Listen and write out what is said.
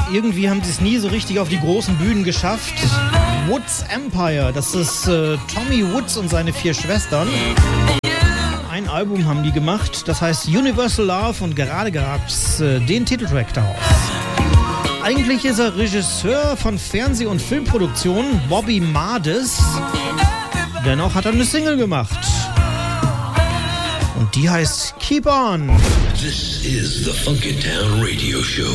irgendwie haben sie es nie so richtig auf die großen Bühnen geschafft. Woods Empire, das ist Tommy Woods und seine 4 Schwestern. Ein Album haben die gemacht, das heißt Universal Love, und gerade gab's den Titeltrack daraus. Eigentlich ist er Regisseur von Fernseh- und Filmproduktionen, Bobby Mardis. Dennoch hat er eine Single gemacht. Und die heißt Keep On. This is the Funky Town Radio Show.